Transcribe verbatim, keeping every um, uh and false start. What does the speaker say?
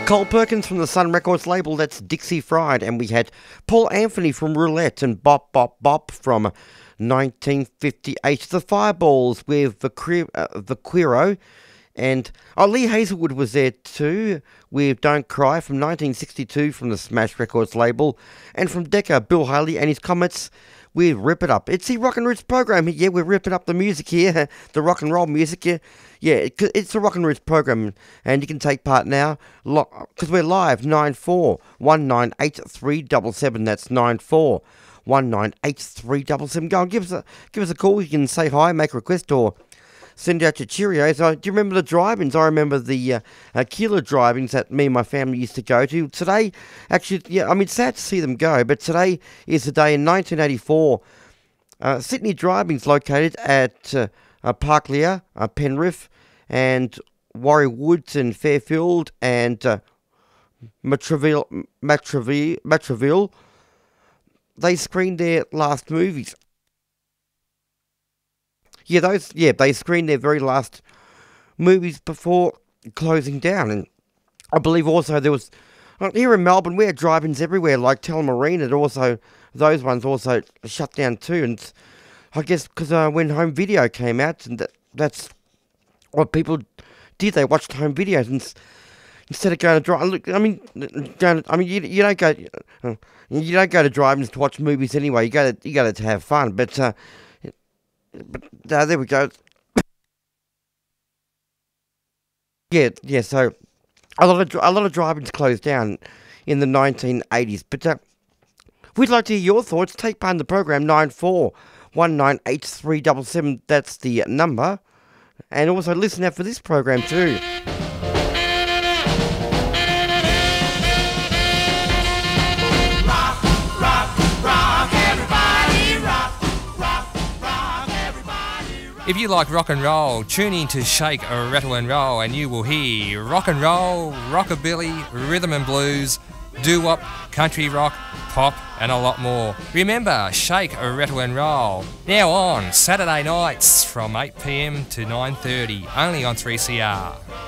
Cole Perkins from the Sun Records label, that's Dixie Fried. And we had Paul Anthony from Roulette and Bop Bop Bop from nineteen fifty-eight. The Fireballs with the, Queer, uh, the Queero. And oh, Lee Hazelwood was there too with Don't Cry from nineteen sixty-two from the Smash Records label. And from Decca, Bill Haley and his Comets with Rip It Up. It's the Rock and Roots program. Yeah, we're ripping up the music here, the rock and roll music. Yeah, yeah it, it's the Rock and Roots program, and you can take part now because we're live. nine four one nine eight three seven seven. That's nine four one nine eight three seven seven. Go and give us a give us a call. You can say hi, make a request, or send out your Cheerios. Uh, do you remember the drive-ins? I remember the uh, uh, Keeler drive-ins that me and my family used to go to. Today, actually, yeah, I mean, sad to see them go, but today is the day in nineteen eighty-four. Uh, Sydney drive-ins located at uh, uh, Parklear, uh, Penrith, and Warrie Woods and Fairfield, and uh, Matraville, Matraville, Matraville. They screened their last movies. Yeah, those. Yeah, they screened their very last movies before closing down, and I believe also there was uh, here in Melbourne we had drive-ins everywhere, like Tullamarine, and also those ones also shut down too. And I guess because uh, when home video came out, and that, that's what people did. They watched home videos and instead of going to drive. Look, I mean, going, I mean, you, you don't go, uh, you don't go to drive-ins to watch movies anyway. You go to you go to have fun, but. Uh, But uh, there we go. yeah, yeah. So a lot of a lot of drive-ins closed down in the nineteen eighties. But uh, we'd like to hear your thoughts. Take part in the program. Nine four one nine eight three seven seven. That's the number. And also listen out for this program too. If you like rock and roll, tune in to Shake, Rattle and Roll, and you will hear rock and roll, rockabilly, rhythm and blues, doo-wop, country rock, pop, and a lot more. Remember, Shake, Rattle and Roll, now on Saturday nights from eight p m to nine thirty, only on three C R.